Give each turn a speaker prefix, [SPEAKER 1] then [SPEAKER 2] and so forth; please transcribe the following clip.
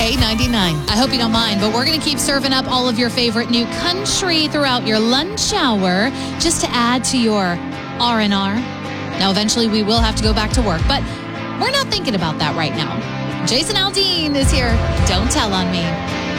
[SPEAKER 1] K99. I hope you don't mind, but we're going to keep serving up all of your favorite new country throughout your lunch hour just to add to your R&R. Now, eventually we will have to go back to work, but we're not thinking about that right now. Jason Aldean is here. Don't tell on me.